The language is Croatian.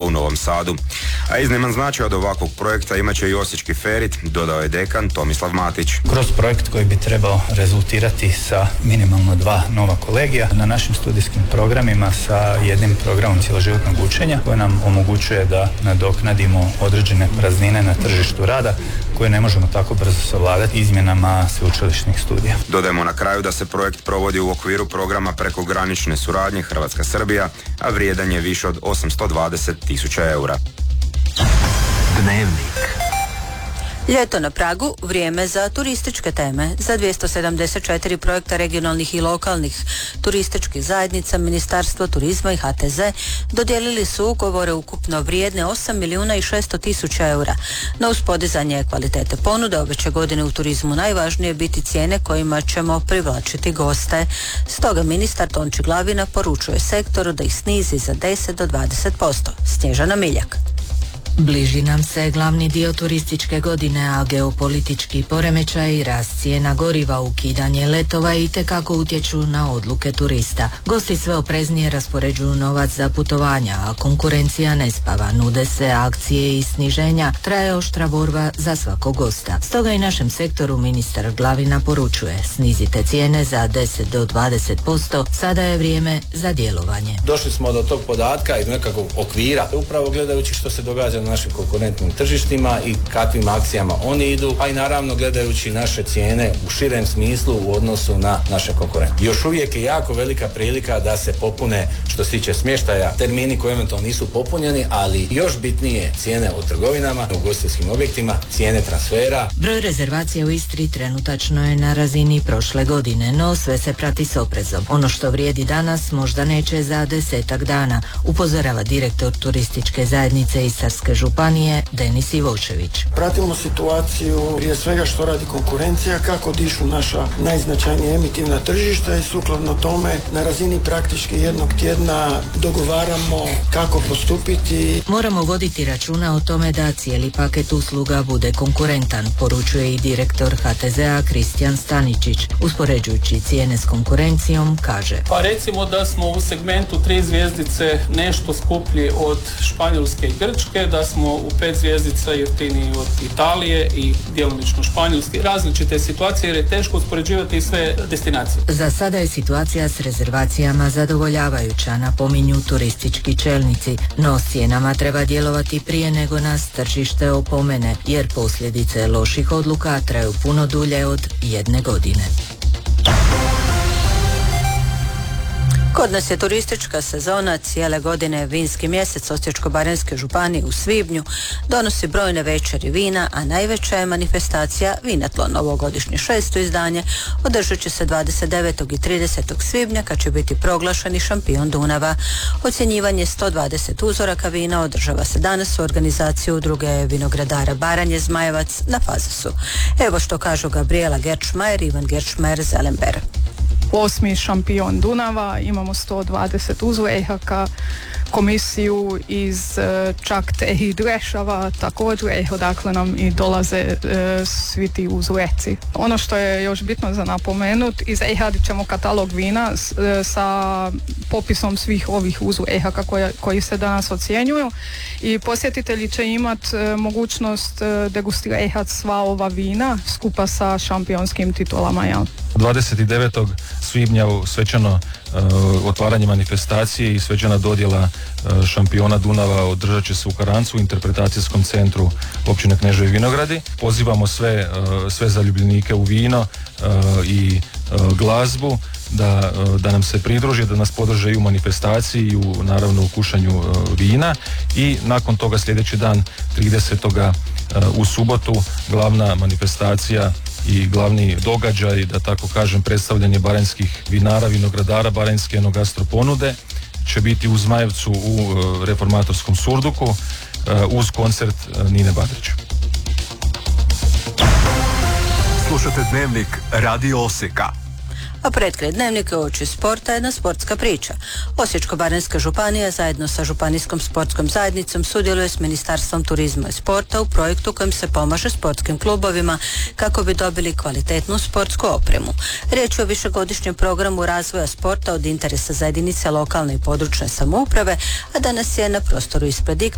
u Novom Sadu. A izniman značaj od ovakvog projekta imat će i osječki Ferit, dodao je dekan Tomislav Matić. Kroz projekt koji bi trebao rezultirati sa minimalno 2 nova kolegija na našim studijskim programima sa jednim programom cjeloživotnog učenja koji nam omogućuje da nadoknadimo određene praznine na tržištu rada koje ne možemo tako brzo savladati izmjenama sveučilišnih studija. Dodajemo na kraju da se projekt provodi u okviru programa prekogranične suradnje Hrvatska-Srbija, a vrijedan je više od 820.000 eura. Dnevnik. Ljeto na pragu, vrijeme za turističke teme. Za 274 projekta regionalnih i lokalnih turističkih zajednica, Ministarstvo turizma i HTZ dodijelili su ugovore ukupno vrijedne 8.600.000 eura. No uz podizanje kvalitete ponude ove će godine u turizmu najvažnije biti cijene kojima ćemo privlačiti goste. Stoga ministar Tonči Glavina poručuje sektoru da ih snizi za 10 do 20%. Snježana Miljak. Bliži nam se glavni dio turističke godine, a geopolitički poremećaj i rast cijena goriva, ukidanje letova itekako utječu na odluke turista. Gosti sve opreznije raspoređuju novac za putovanja, a konkurencija ne spava. Nude se akcije i sniženja, traje oštra borba za svakog gosta. Stoga i našem sektoru ministar Glavina poručuje: snizite cijene za 10 do 20%, sada je vrijeme za djelovanje. Došli smo do tog podatka iz nekakvog okvira, upravo gledajući što se događa na našim konkurentnim tržištima i kakvim akcijama oni idu, a i naravno gledajući naše cijene u širem smislu u odnosu na naše konkurente. Još uvijek je jako velika prilika da se popune, što se tiče smještaja, termini koji eventualno nisu popunjeni, ali još bitnije cijene u trgovinama, u ugostiteljskim objektima, cijene transfera. Broj rezervacija u Istri trenutačno je na razini prošle godine, no sve se prati s oprezom. Ono što vrijedi danas možda neće za 10-ak dana, upozorava direktor turističke zajednice Istarske županije Denis Ivočević. Pratimo situaciju, prije svega što radi konkurencija, kako dišu naša najznačajnija emitivna tržišta i sukladno tome na razini praktički jednog tjedna dogovaramo kako postupiti. Moramo voditi računa o tome da cijeli paket usluga bude konkurentan, poručuje i direktor HTZ-a Kristijan Staničić. Uspoređujući cijene s konkurencijom, kaže: Pa recimo da smo u segmentu 3 zvjezdice nešto skuplji od Španjolske i Grčke, da smo u 5 zvjezdica jeftiniji od Italije i djelomično Španjolske. Različite situacije jer je teško uspoređivati sve destinacije. Za sada je situacija s rezervacijama zadovoljavajuća, napominju turistički čelnici, no s cijenama treba djelovati prije nego nas tržište opomene, jer posljedice loših odluka traju puno dulje od 1 godine. Kod nas je turistička sezona cijele godine. Vinski mjesec Osječko-baranjske županije u svibnju donosi brojne večeri vina, a najveća je manifestacija Vinatlon. Ovogodišnje 6. izdanje održat će se 29. i 30. svibnja kad će biti proglašeni šampion Dunava. Ocjenjivanje 120 uzoraka vina održava se danas u organizaciji udruge vinogradara Baranje Zmajevac na Fazesu. Evo što kažu Gabriela Gerčmajer i Ivan Gerčmajer Zelenberg. 8. šampion Dunava, imamo 120 uzoraka, komisiju iz čak i Drešava također, odakle nam i dolaze svi ti uzoreci. Ono što je još bitno za napomenut, izradit ćemo katalog vina sa popisom svih ovih uzoraka koji se danas ocjenjuju i posjetitelji će imati mogućnost degustirati sva ova vina skupa sa šampionskim titulama. 29. svibnja u svečano otvaranje manifestacije i svečana dodjela šampiona Dunava održat će se u Karancu u interpretacijskom centru općine Kneževi Vinogradi. Pozivamo sve zaljubljenike u vino i glazbu da nam se pridruže, da nas podrže i u manifestaciji i naravno u kušanju vina i nakon toga sljedeći dan 30. u subotu glavna manifestacija i glavni događaj, da tako kažem, predstavljanje baranjskih vinara, vinogradara, baranjske enogastro ponude će biti u Zmajevcu u reformatorskom Surduku uz koncert Nine Badrić. Slušate Dnevnik Radio Osijeka. A pred kraj dnevnika u oči sporta jedna sportska priča. Osječko-baranjska županija zajedno sa Županijskom sportskom zajednicom sudjeluje s Ministarstvom turizma i sporta u projektu kojim se pomaže sportskim klubovima kako bi dobili kvalitetnu sportsku opremu. Riječ je o višegodišnjem programu razvoja sporta od interesa za jedinice lokalne i područne samouprave, a danas je na prostoru ispred